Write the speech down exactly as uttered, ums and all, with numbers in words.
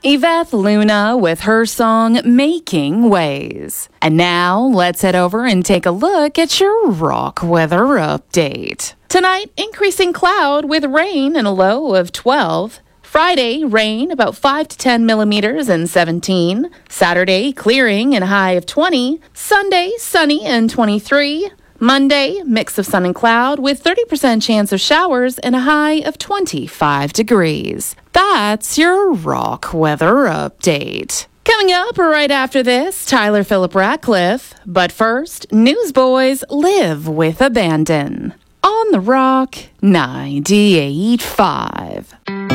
Yvette Luna with her song Making Ways. And now let's head over and take a look at your rock weather update. Tonight, increasing cloud with rain and a low of twelve. Friday, rain about five to ten millimeters and seventeen. Saturday, clearing and a high of twenty. Sunday, sunny and twenty-three. Monday, mix of sun and cloud with thirty percent chance of showers and a high of twenty-five degrees. That's your rock weather update. Coming up right after this, Tyler Phillip Ratcliffe. But first, Newsboys Live with Abandon on the Rock ninety-eight point five.